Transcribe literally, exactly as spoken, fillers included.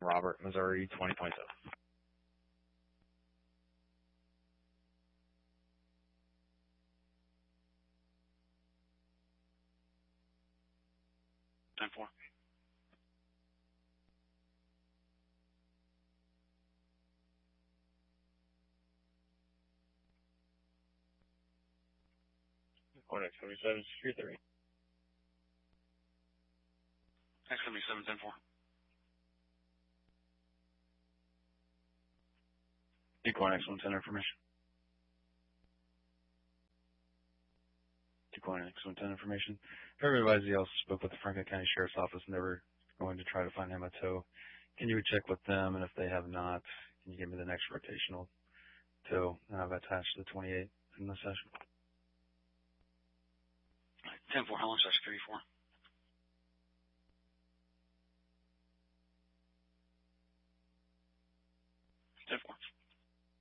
Robert, Missouri, twenty twenty-seven. ten four. Quantic seventy-seven, Secure three. X seventy-seven, ten four. Decoin X one ten information. Decoin X one ten information. Everybody advised he also spoke with the Franklin County Sheriff's Office and they were going to try to find him a tow. Can you check with them, and if they have not, can you give me the next rotational tow? And I've attached the twenty-eight in the session. ten four, how long is our security for? ten four.